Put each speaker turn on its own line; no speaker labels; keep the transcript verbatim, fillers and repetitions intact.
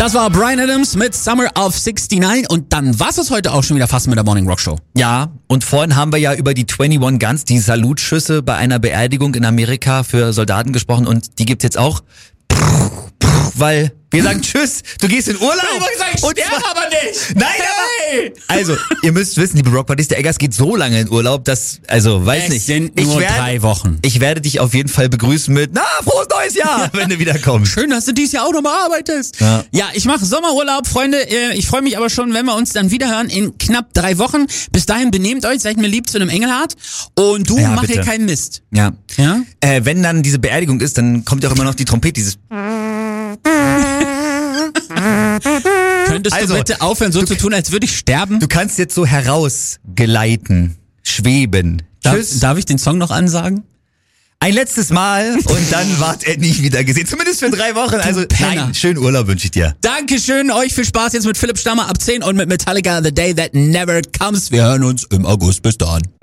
Das war Bryan Adams mit Summer of sixty-nine und dann war's es heute auch schon wieder fast mit der Morning Rock Show.
Ja, und vorhin haben wir ja über die einundzwanzig Guns, die Salutschüsse bei einer Beerdigung in Amerika für Soldaten gesprochen und die gibt's jetzt auch, weil wir sagen Tschüss, du gehst in Urlaub.
Ich wollte sagen, ich
und
sterbe
zwar,
aber nicht.
Nein,
hey.
aber, also, ihr müsst wissen, liebe Rock Buddies, der Eggers geht so lange in Urlaub, dass, also, weiß
Es
nicht.
sind
ich
nur
werde,
drei Wochen.
Ich werde dich auf jeden Fall begrüßen mit, na, frohes neues Jahr, wenn du wiederkommst.
Schön, dass du dieses Jahr auch nochmal arbeitest.
Ja.
ja, ich mache Sommerurlaub, Freunde. Ich freue mich aber schon, wenn wir uns dann wieder hören in knapp drei Wochen. Bis dahin benehmt euch, seid mir lieb zu einem Engelhart und du
Ja,
mach
bitte.
hier keinen Mist.
Ja.
Ja?
Äh, wenn dann diese Beerdigung ist, dann kommt ja auch immer noch die Trompete, dieses...
Könntest
Also,
du bitte aufhören, so zu tun, als würde ich sterben?
Du kannst jetzt so herausgleiten, schweben.
Darf,
Tschüss.
darf ich den Song noch ansagen?
Ein letztes Mal und dann ward er nie wieder gesehen. Zumindest für drei Wochen. Also
Penner.
nein, schönen Urlaub wünsche ich dir.
Dankeschön, euch viel Spaß jetzt mit Philipp Stammer ab zehn und mit Metallica The Day That Never Comes. Wir hören uns im August. Bis dann.